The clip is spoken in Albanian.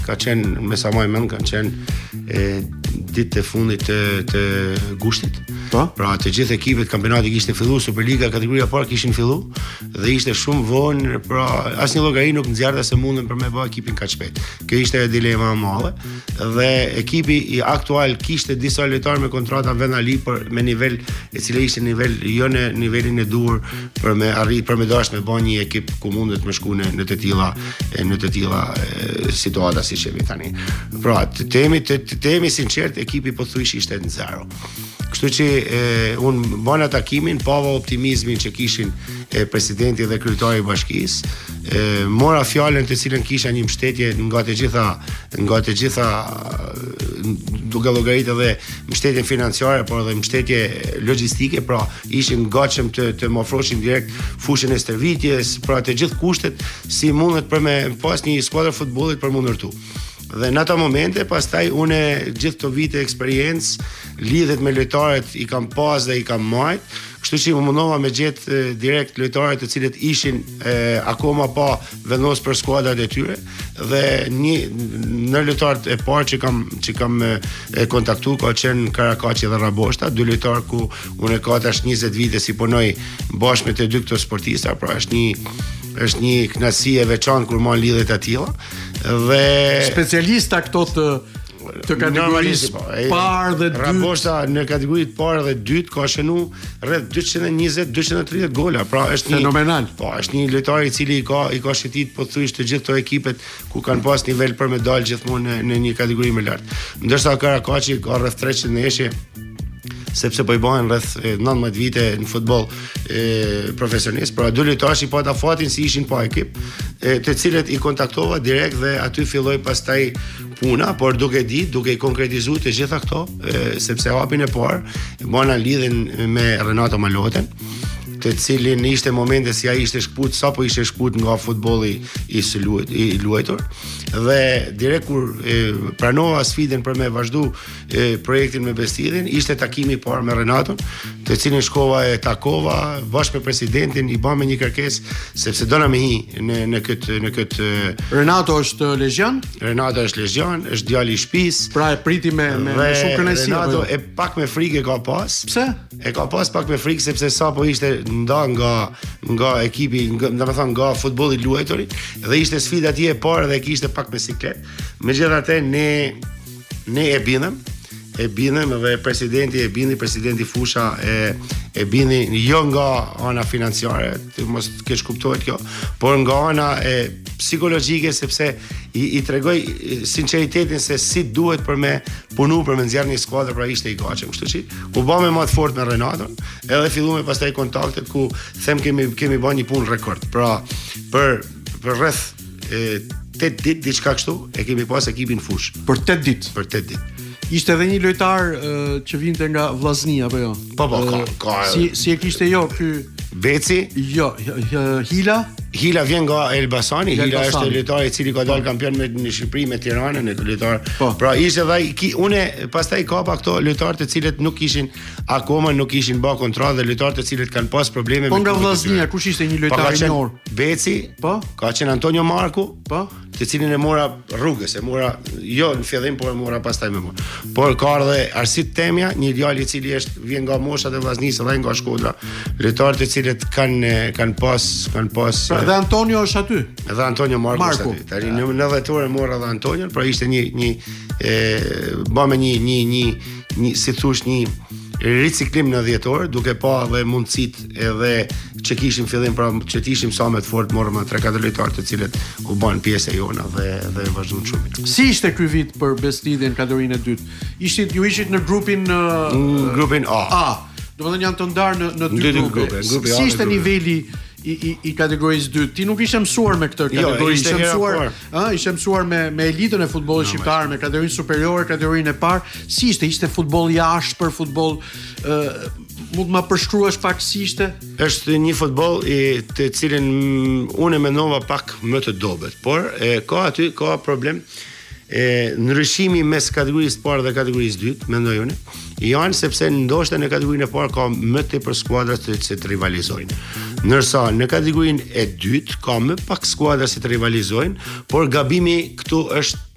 ka qenë me sa më mend kanë qenë ditë e fundit të gushtit. Pra të gjithë ekipet kampionati kishte filluar, Superliga kategoria parë kishin filluar dhe ishte shumë vonë, pra asnjë llogari nuk nxjerrte se mundën për me bë ekipin kaq shpejt. Kjo ishte dilema e madhe dhe ekipi i aktual kishte disa lojtarë me kontrata venali me nivel e cili ishte nivel jo në nivelin e duhur për me arrit për me dash me bë një ekip ku mundet me shku në të tilla situata si shemi tani. Pra të jemi sinqert, ekipi pothuajse ishte në zero. Kështu që unë bëna takimin, pava optimizmin që kishin presidenti dhe kryetari i bashkisë, mora fjalën të cilën kisha një mbështetje nga të gjitha duke llogaritë edhe mbështetjen financiare, por edhe mbështetje logjistike, pra ishin gatshëm të më ofroshin direkt fushën e stërvitjes, pra të gjithë kushtet si mundet për me pas një skuadër futbollit për më ndërtu. Dhe në ato momente, pastaj unë gjithë këto vite eksperiencë, lidhet me lojtarët i kam pas dhe i kam marrë, kështu që më mundova me gjetë direkt lojtarët të cilët ishin akoma pa vendos për skuadrat e tyre dhe në lojtarët e parë që kam kontaktuar ka qenë Karakaçi dhe Raboshta, dy lojtarë ku unë ka tash 20 vite si punoj bashkë me të dy këto sportista, pra është një kënaqësi e veçantë kur marr lidhje të tilla dhe specialista këto të kategorisë parë dhe dytë. Raboshta në kategoritë parë dhe dytë ka shënu rreth 220-230 gola, pra është fenomenal. Po, është një lojtar i cili i ka shëtit pothuajse të gjithë këto ekipet ku kanë pas nivel për medalë gjithmonë në një kategori më lart. Ndërsa Karakaçi ka rreth 300 neshje, sepse po i bëhen rreth 19 vite në futboll profesionist, pra dy lojtarë pa ta fatin si ishin pa ekip, të cilët i kontaktova direkt dhe aty filloi pastaj puna, por duke i konkretizuar të gjitha këto, sepse hapin e parë bëna lidhjen me Renato Maloten, të cilin ishte momente si ai ishte shkput, sapo ishte shkput nga futbolli i luajtur dhe direkt kur pranova sfidën për me vazhdu projektin me Bestidhin, ishte takimi i parë me Renaton, të cilin shkova e takova bashkë me presidentin, i bëmë një kërkesë sepse dona me hi në këtë Renato është legjon, është djali i shtëpisë, pra e priti me shumë kënaqësi. Renato e pak me frikë ka pas. Pse? E ka pas pak me frikë sepse sapo ishte nda nga ekipi, domethënë nga futbolli i luajtur dhe ishte sfida atje e parë dhe kishte pak me siklet. Megjithatë ne e bindëm dhe presidenti Fusha e bindi jo nga ana financiare, të mos kesh kuptohet kjo, por nga ana psikologjike, sepse i tregoj sinqeritetin se si duhet për me punu për me nxjerr një skuadër, pra ishte i gatshëm. Kështu që u bëmë më të fortë me Renaton, edhe filluam pastaj kontaktet ku them kemi bën një punë rekord. Pra për rreth 8 ditë diçka kështu e kemi pas ekipin fush. Për 8 ditë. Ishte edhe një lojtar që vinte nga Vllaznia apo jo? Po, ka. Si e kishte ky Veci? Jo, Hila vjen nga Elbasani, Hila është lojtar i cili ka dalë kampion në Shqipëri me Tiranën, në lojtar. Pra ishte dhe unë pastaj kapa këto lojtarë të cilët nuk ishin bë kontratë dhe lojtarë të cilët kanë pas probleme me. Po nga Vllaznia kush ishte një lojtar i njohur? Veci, po, ka qenë Antonio Marku, po, të cilin e mora rrugës, jo në fillim, por e mora pastaj me mua. Por ka edhe Arsit Temja, një djalë i cili vjen nga moshat e Vllaznisë dhe nga Shkodra, lojtarë të cilët kanë pas dhe Antonio është aty. Edhe Antonio Marku është aty. Tani në 90 orë mora edhe Antonio, pra ishte bëmë një si thosh një riciklim në 10 orë, duke pa edhe mundësit edhe që kishim fillim, pra që t'ishim sa me të fort, morëm 3-4 lojtarë të cilët u bën pjesë e jona dhe vazhduan shumë. Si ishte ky vit për Bestidhin kategorinë e dytë? Ju ishit në grupin A. Domethënë janë të ndarë në dy grupe. Si ishte niveli i kategorisë 2? Ti nuk ishe mësuar me këtë kategori, ishe mësuar me elitën e futbollit shqiptar, me kategorinë superiore, kategorinë e parë. Si ishte futboll jashtë për futboll? Mund të ma përshkruash pak si ishte? Është një futboll të cilin unë mendova pak më të dobët, por ka problem. Ndryshimi mes kategorisë parë dhe kategorisë dytë, mendoj unë, janë sepse ndoshta në kategorinë e parë ka më tepër skuadra që të rivalizojnë. Ndërsa në kategorinë e dytë ka më pak skuadra që të rivalizojnë, por gabimi këtu është